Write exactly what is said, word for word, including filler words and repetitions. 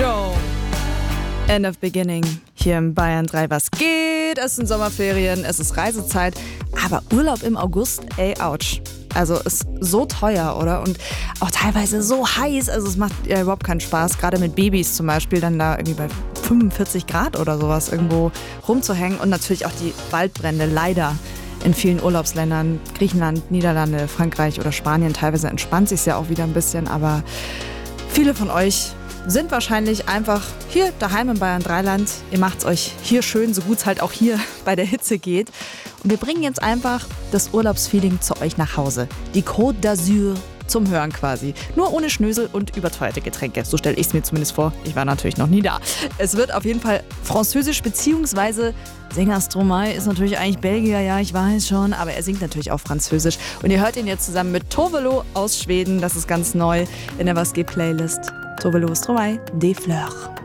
Joe. End of Beginning hier im Bayern drei. Was geht? Es sind Sommerferien, es ist Reisezeit, aber Urlaub im August, ey, ouch. Also ist so teuer, oder? Und auch teilweise so heiß, also es macht ja überhaupt keinen Spaß, gerade mit Babys zum Beispiel, dann da irgendwie bei fünfundvierzig Grad oder sowas irgendwo rumzuhängen. Und natürlich auch die Waldbrände, leider in vielen Urlaubsländern, Griechenland, Niederlande, Frankreich oder Spanien. Teilweise entspannt sich ja auch wieder ein bisschen, aber viele von euch sind wahrscheinlich einfach hier daheim im Bayern drei Land. Ihr macht's euch hier schön, so gut es halt auch hier bei der Hitze geht. Und wir bringen jetzt einfach das Urlaubsfeeling zu euch nach Hause. Die Côte d'Azur zum Hören quasi. Nur ohne Schnösel und überteuerte Getränke. So stelle ich es mir zumindest vor. Ich war natürlich noch nie da. Es wird auf jeden Fall französisch, beziehungsweise Sänger Stromae ist natürlich eigentlich Belgier, ja, ich weiß schon, aber er singt natürlich auch Französisch. Und ihr hört ihn jetzt zusammen mit Tove Lo aus Schweden. Das ist ganz neu in der Was geht Playlist. Tove Lo, Stromae, Des Fleurs.